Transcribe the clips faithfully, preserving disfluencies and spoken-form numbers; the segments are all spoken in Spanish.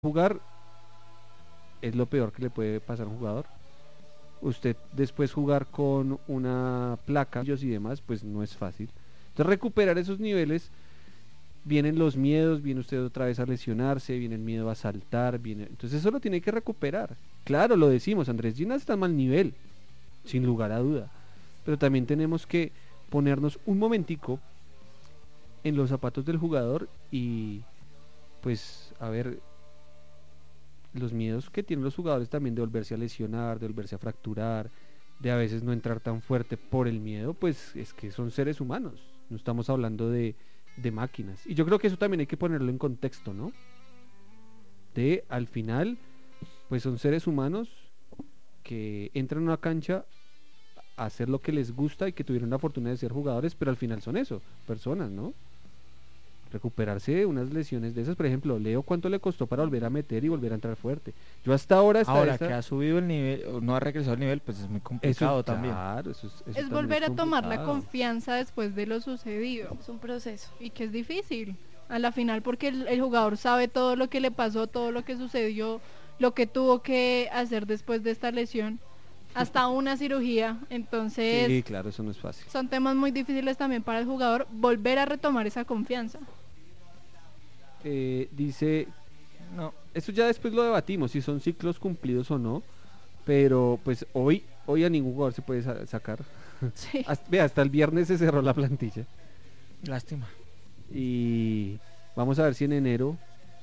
jugar es lo peor que le puede pasar a un jugador. Usted después jugar con una placa y demás, pues no es fácil. Entonces recuperar esos niveles, vienen los miedos, viene usted otra vez a lesionarse, viene el miedo a saltar, viene... entonces eso lo tiene que recuperar. Claro, lo decimos, Andrés Ginás está en mal nivel, sin lugar a duda, pero también tenemos que ponernos un momentico en los zapatos del jugador y pues a ver los miedos que tienen los jugadores también de volverse a lesionar, de volverse a fracturar, de a veces no entrar tan fuerte por el miedo, pues es que son seres humanos, no estamos hablando de, de máquinas. Y yo creo que eso también hay que ponerlo en contexto, ¿no? De al final, pues son seres humanos que entran a una cancha a hacer lo que les gusta y que tuvieron la fortuna de ser jugadores, pero al final son eso, personas, ¿no? Recuperarse de unas lesiones de esas, por ejemplo, Leo, ¿cuánto le costó para volver a meter y volver a entrar fuerte? Yo hasta ahora... Hasta ahora esta... que ha subido el nivel, no ha regresado al nivel, pues es muy complicado eso, también. Claro, eso es, eso es volver es a tomar la confianza después de lo sucedido. Es un proceso. Y que es difícil, a la final, porque el, el jugador sabe todo lo que le pasó, todo lo que sucedió, lo que tuvo que hacer después de esta lesión, hasta una cirugía, entonces... Sí, claro, eso no es fácil. Son temas muy difíciles también para el jugador, volver a retomar esa confianza. Eh, dice, no, eso ya después lo debatimos, si son ciclos cumplidos o no, pero pues hoy hoy a ningún jugador se puede sa- sacar. Sí. hasta, ve, hasta el viernes se cerró la plantilla. Lástima. Y vamos a ver si en enero...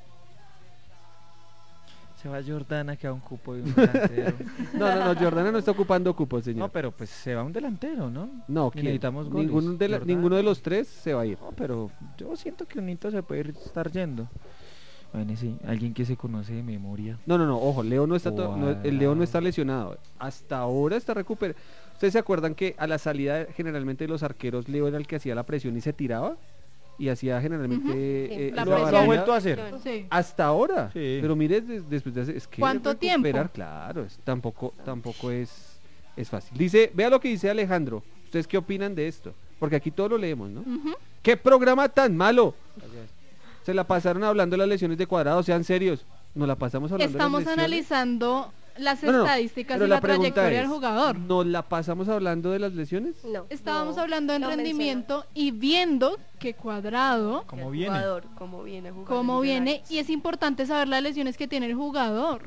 Se va Jordana, que a un cupo de un delantero. no, no, no, Jordana no está ocupando cupos, señor. No, pero pues se va un delantero, ¿no? No, y necesitamos goles. Ninguno de, la, ninguno de los tres se va a ir. No, pero yo siento que un hito se puede ir, estar yendo. Bueno, sí, alguien que se conoce de memoria. No, no, no, ojo, Leo no está to- no, el Leo no está lesionado. Hasta ahora está recuperado. ¿Ustedes se acuerdan que a la salida generalmente de los arqueros Leo era el que hacía la presión y se tiraba? Y hacía generalmente... Uh-huh. eh, sí, lo, lo ha vuelto a hacer. Sí. Hasta ahora. Sí. Pero mire, des, después de hace, es que ¿cuánto recuperar, tiempo? Claro, es, tampoco, tampoco es, es fácil. Dice, vea lo que dice Alejandro. ¿Ustedes qué opinan de esto? Porque aquí todo lo leemos, ¿no? Uh-huh. ¿Qué programa tan malo? Se la pasaron hablando de las lesiones de Cuadrado, sean serios. Nos la pasamos hablando Estamos de las lesiones. analizando las No, no, estadísticas pero y la la pregunta trayectoria es, del jugador. ¿nos la pasamos hablando de las lesiones? No. Estábamos no, hablando del no rendimiento y viendo que Cuadrado, ¿Cómo el viene? Jugador, cómo viene jugando. cómo viene, y es importante saber las lesiones que tiene el jugador.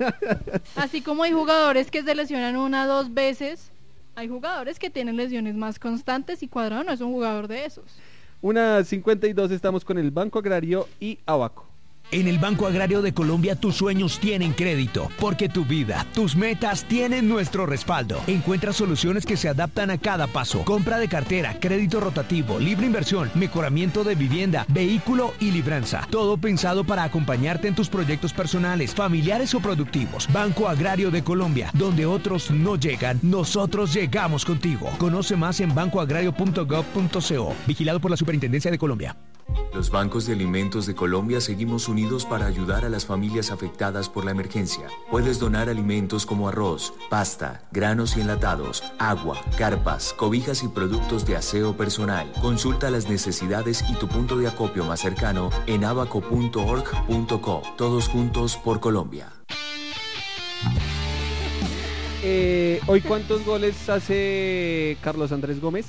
Así como hay jugadores que se lesionan una o dos veces, hay jugadores que tienen lesiones más constantes y Cuadrado no es un jugador de esos. Una cincuenta y dos, estamos con el Banco Agrario y Abaco. En el Banco Agrario de Colombia tus sueños tienen crédito, porque tu vida, tus metas tienen nuestro respaldo. Encuentra soluciones que se adaptan a cada paso. Compra de cartera, crédito rotativo, libre inversión, mejoramiento de vivienda, vehículo y libranza. Todo pensado para acompañarte en tus proyectos personales, familiares o productivos. Banco Agrario de Colombia, donde otros no llegan, nosotros llegamos contigo. Conoce más en banco agrario punto gov punto co. Vigilado por la Superintendencia de Colombia. Los bancos de alimentos de Colombia seguimos unidos para ayudar a las familias afectadas por la emergencia. Puedes donar alimentos como arroz, pasta, granos y enlatados, agua, carpas, cobijas y productos de aseo personal. Consulta las necesidades y tu punto de acopio más cercano en abaco punto org punto co. Todos juntos por Colombia. Eh, Hoy, ¿cuántos goles hace Carlos Andrés Gómez?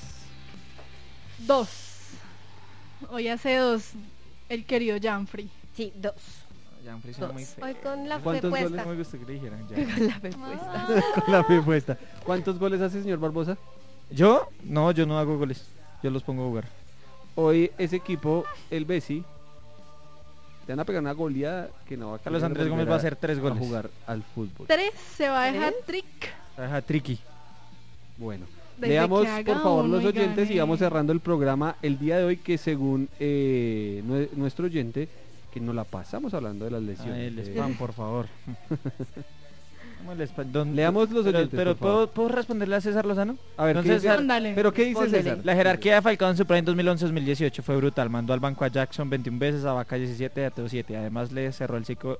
Dos. Hoy hace dos el querido Janfrey. Sí, dos. Ya, un precio muy feo. Hoy con la fe ¿Cuántos goles? puesta. No me gusta que le dijeran ya. Con la fe puesta. Con la fe puesta. ¿Cuántos goles hace, señor Barbosa? ¿Yo? No, yo no hago goles. Yo los pongo a jugar. Hoy ese equipo, el Bessi, te van a pegar una goleada que no va a Carlos querer Andrés volver Gómez va a hacer tres a goles. jugar al fútbol. Tres, se va a ¿Tres? dejar trick. Ajá, tricky. Bueno, Desde leamos que haga por favor uno los y oyentes gane. y vamos cerrando el programa el día de hoy, que según eh, nue- nuestro oyente, que nos la pasamos hablando de las Ah, lesiones. el eh, spam, por favor. ¿Cómo el spam? ¿Dónde- Leamos los pero, oyentes, Pero por favor. ¿puedo, ¿puedo responderle a César Lozano? A ver, ¿qué Entonces, dice? Ándale. ¿Pero qué dice Respóndele. César? La jerarquía de Falcao en su prime en dos mil once dos mil dieciocho fue brutal. Mandó al banco a Jackson veintiuna veces, a Vaca diecisiete y a Teo siete. Además le cerró el ciclo,